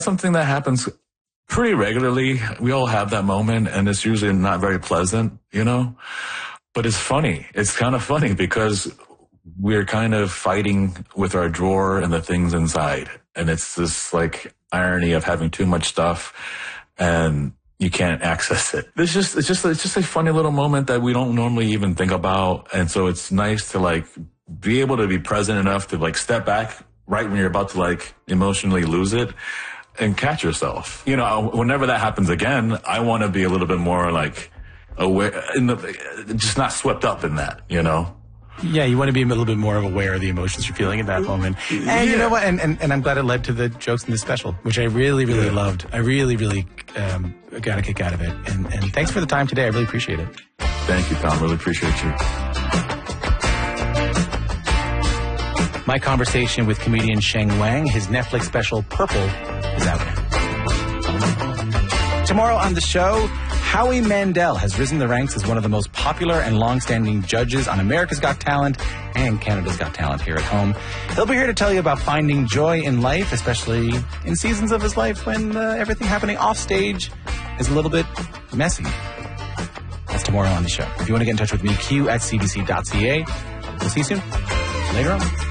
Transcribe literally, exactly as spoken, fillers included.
Something that happens pretty regularly. We all have that moment, and it's usually not very pleasant, you know, but it's funny. It's kind of funny because we're kind of fighting with our drawer and the things inside. And it's this like irony of having too much stuff and you can't access it. It's just, it's just, it's just a funny little moment that we don't normally even think about. And so it's nice to like be able to be present enough to like step back right when you're about to like emotionally lose it and catch yourself. You know, whenever that happens again, I want to be a little bit more like aware, in the, just not swept up in that, you know? Yeah, you want to be a little bit more aware of the emotions you're feeling at that moment. And yeah. you know what? And, and, and I'm glad it led to the jokes in this special, which I really, really yeah. loved. I really, really um, got a kick out of it. And, and thanks for the time today. I really appreciate it. Thank you, Tom. Really appreciate you. My conversation with comedian Sheng Wang, his Netflix special Purple is out. Tomorrow on the show, Howie Mandel has risen the ranks as one of the most popular and long-standing judges on America's Got Talent and Canada's Got Talent here at home. He'll be here to tell you about finding joy in life, especially in seasons of his life when uh, everything happening off stage is a little bit messy. That's tomorrow on the show. If you want to get in touch with me, q at c b c dot c a. We'll see you soon. Later on.